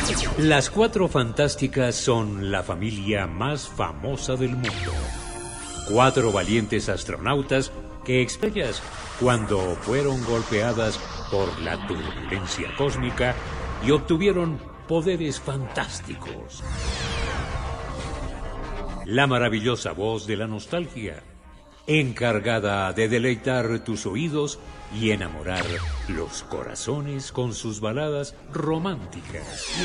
Las Cuatro Fantásticas son la familia más famosa del mundo. Cuatro valientes astronautas que estrellas cuando fueron golpeadas por la turbulencia cósmica y obtuvieron poderes fantásticos. La maravillosa voz de la nostalgia, encargada de deleitar tus oídos y enamorar los corazones con sus baladas románticas.